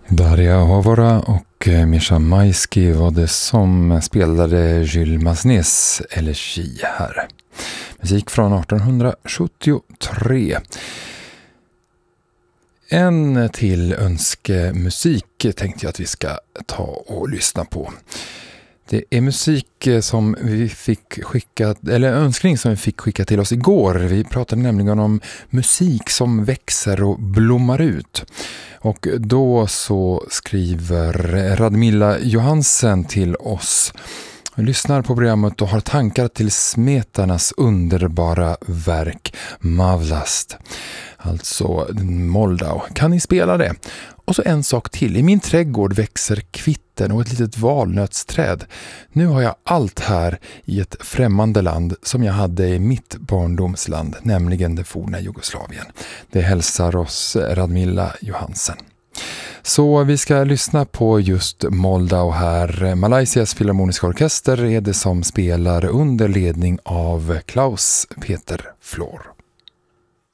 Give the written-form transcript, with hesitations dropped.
Daria Hovora och Mischa Maisky var det som spelade Jules Massenets elegi här. Musik från 1873. En till önskemusik tänkte jag att vi ska ta och lyssna på. Det är musik som vi fick skicka, eller önskning som vi fick skicka till oss igår. Vi pratade nämligen om musik som växer och blommar ut. Och då så skriver Radmila Johansen till oss. Lyssnar på programmet och har tankar till Smetanas underbara verk Mavlast. Alltså Moldau. Kan ni spela det? Och så en sak till. I min trädgård växer kvitten och ett litet valnötsträd. Nu har jag allt här i ett främmande land som jag hade i mitt barndomsland, nämligen det forna Jugoslavien. Det hälsar oss Radmila Johansen. Så vi ska lyssna på just Moldau här. Malaysias filharmoniska orkester är det som spelar under ledning av Klaus Peter Flor.